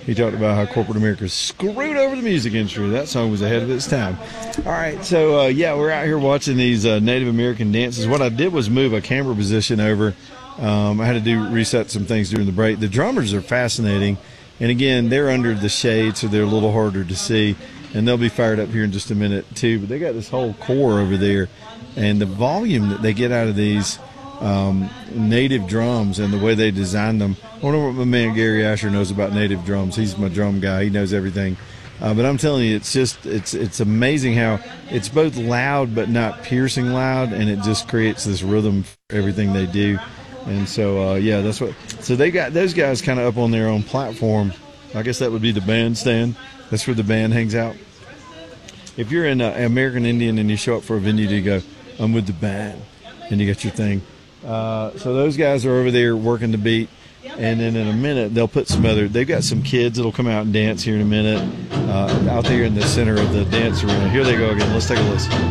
He talked about how corporate America screwed over the music industry. That song was ahead of its time. All right, so yeah, we're out here watching these Native American dances. What I did was move a camera position over. I had to reset some things during the break. The drummers are fascinating, and again, they're under the shade, so they're a little harder to see. And they'll be fired up here in just a minute too. But they got this whole core over there, and the volume that they get out of these native drums and the way they design them. I wonder what my man Gary Asher knows about native drums. He's my drum guy. He knows everything. But I'm telling you, it's amazing how it's both loud but not piercing loud, and it just creates this rhythm for everything they do. And so, yeah, that's what. So they got those guys kind of up on their own platform. I guess that would be the bandstand. That's where the band hangs out. If you're in American Indian and you show up for a venue, you go, "I'm with the band," and you got your thing. So those guys are over there working the beat, and then in a minute they'll put some other. They've got some kids that'll come out and dance here in a minute out there in the center of the dance arena. Here they go again. Let's take a listen.